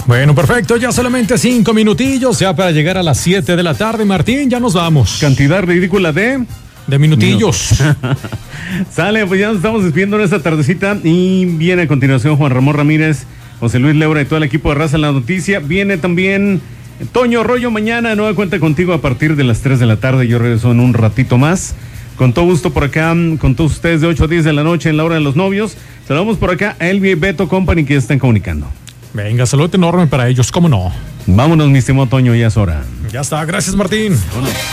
Bueno, perfecto, ya solamente 5 minutillos, ya para llegar a las 7 de la tarde, Martín, ya nos vamos. Cantidad ridícula de minutillos. Sale, pues ya nos estamos despidiendo en esta tardecita y viene a continuación Juan Ramón Ramírez, José Luis Leura y todo el equipo de Raza en la Noticia. Viene también Toño Rollo mañana, nueva cuenta contigo a partir de las 3 de la tarde. Yo regreso en un ratito más. Con todo gusto por acá, con todos ustedes de 8 a 10 de la noche en la hora de los novios. Saludamos por acá a Elvia y Beto Company que ya están comunicando. Venga, salud enorme para ellos, ¿cómo no? Vámonos, mi estimado Toño, ya es hora. Ya está, gracias Martín. Bueno.